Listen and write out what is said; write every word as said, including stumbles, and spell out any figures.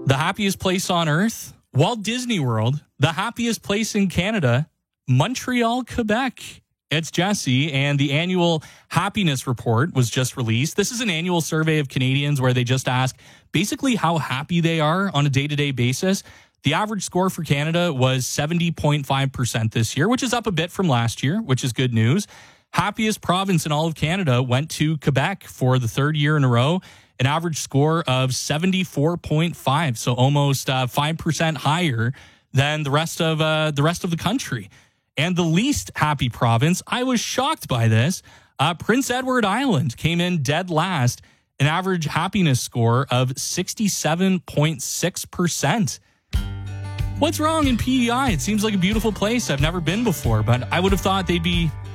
The happiest place on earth, Walt Disney World. The happiest place in Canada, Montreal, Quebec. It's Jesse, and the annual happiness report was just released. This is an annual survey of Canadians where they just ask basically how happy they are on a day-to-day basis. The average score for Canada was seventy point five percent this year, which is up a bit from last year, which is good news. Happiest province in all of Canada went to Quebec for the third year in a row. An average score of seventy-four point five, so almost uh, five percent higher than the rest of uh, the rest of the country. And the least happy province, I was shocked by this. Uh, Prince Edward Island came in dead last, an average happiness score of sixty-seven point six percent. What's wrong in P E I? It seems like a beautiful place. I've never been before, but I would have thought they'd be